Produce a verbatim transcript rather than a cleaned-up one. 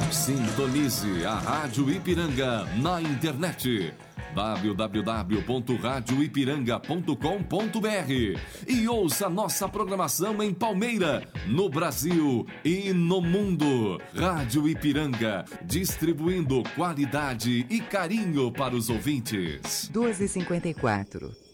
Sintonize a Rádio Ipiranga na internet w w w ponto rádio ipiranga ponto com ponto b r e ouça nossa programação em Palmeira, no Brasil e no mundo. Rádio Ipiranga, distribuindo qualidade e carinho para os ouvintes. doze e cinquenta e quatro.